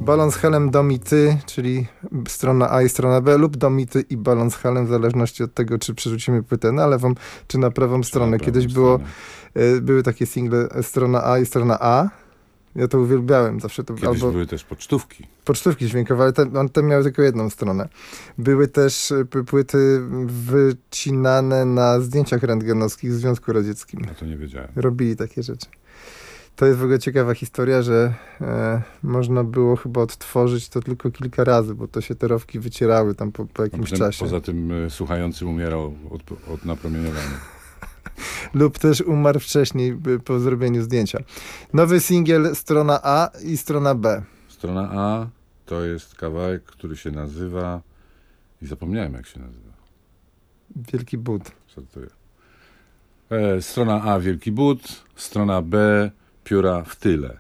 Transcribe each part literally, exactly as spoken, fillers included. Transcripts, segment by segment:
Balon z helem do mi ty, czyli strona A i strona B, lub do mi ty i balon z helem, w zależności od tego, czy przerzucimy płytę na lewą, czy na prawą Czy stronę. na prawą Kiedyś stronę. było, y, były takie single strona A i strona A. Ja to uwielbiałem zawsze. To, Kiedyś albo były też pocztówki. pocztówki dźwiękowe, ale te, one te miały tylko jedną stronę. Były też y, płyty wycinane na zdjęciach rentgenowskich w Związku Radzieckim. Ja to nie wiedziałem. Robili takie rzeczy. To jest w ogóle ciekawa historia, że e, można było chyba odtworzyć to tylko kilka razy, bo to się te rowki wycierały tam po, po jakimś Poza tym, czasie. poza tym y, słuchający umierał od, od napromieniowania. Lub też umarł wcześniej by, po zrobieniu zdjęcia. Nowy singiel strona A i strona B. Strona A to jest kawałek, który się nazywa... I zapomniałem, jak się nazywa. Wielki but. Co to jest? E, strona A, Wielki But. Strona B, Pióra w tyle.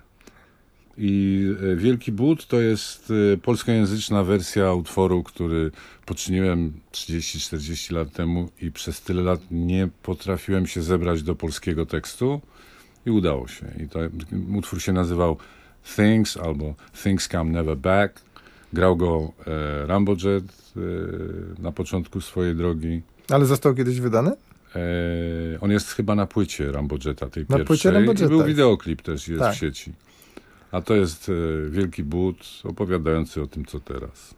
I e, Wielki But to jest e, polskojęzyczna wersja utworu, który poczyniłem trzydzieści czterdzieści lat temu i przez tyle lat nie potrafiłem się zebrać do polskiego tekstu i udało się. I to, utwór się nazywał Things albo Things Come Never Back. Grał go e, Rambo Jet e, na początku swojej drogi. Ale został kiedyś wydany? E, on jest chyba na płycie Rambo Jetta, tej Na pierwszej. płycie Rambo I był Jetta. wideoklip też, jest Tak. w sieci. A to jest e, Wielki But opowiadający o tym, co teraz.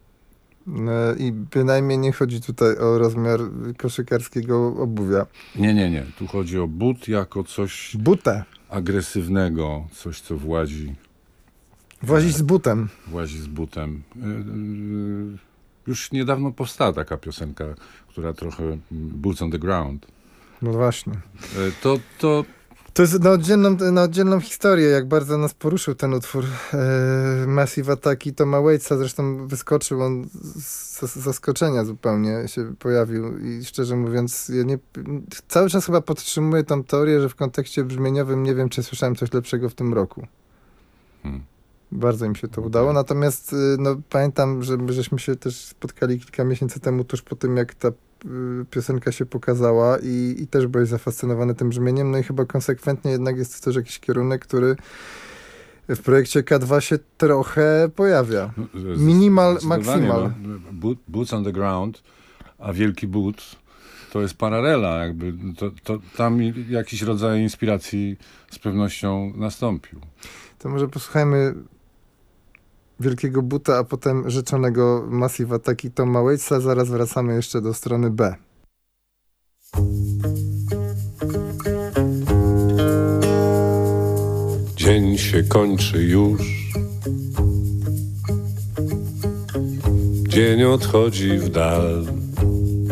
E, I bynajmniej nie chodzi tutaj o rozmiar koszykarskiego obuwia. Nie, nie, nie. Tu chodzi o but jako coś Butę. agresywnego, coś, co włazi, Włazić z butem. włazi z butem. E, e, już niedawno powstała taka piosenka, która trochę Boots on the Ground. No właśnie. E, to, to To jest na oddzielną, na oddzielną historię, jak bardzo nas poruszył ten utwór e, Massive Attack i Toma Waitsa. Zresztą wyskoczył on z, z zaskoczenia zupełnie się pojawił i szczerze mówiąc, ja nie, cały czas chyba podtrzymuję tą teorię, że w kontekście brzmieniowym nie wiem, czy słyszałem coś lepszego w tym roku. Hmm. Bardzo im się to udało, natomiast y, no, pamiętam, że my żeśmy się też spotkali kilka miesięcy temu, tuż po tym, jak ta y, piosenka się pokazała i, i też byłeś zafascynowany tym brzmieniem, no i chyba konsekwentnie jednak jest to też jakiś kierunek, który w projekcie K dwa się trochę pojawia. No, Minimal, zdecydowanie, maximal. No, boot, boots on the ground, a Wielki But to jest paralela, jakby to, to, tam jakiś rodzaj inspiracji z pewnością nastąpił. To może posłuchajmy Wielkiego Buta, a potem rzeczonego Massive Attacki Toma Waitsa. Zaraz wracamy jeszcze do strony B. Dzień się kończy już, dzień odchodzi w dal.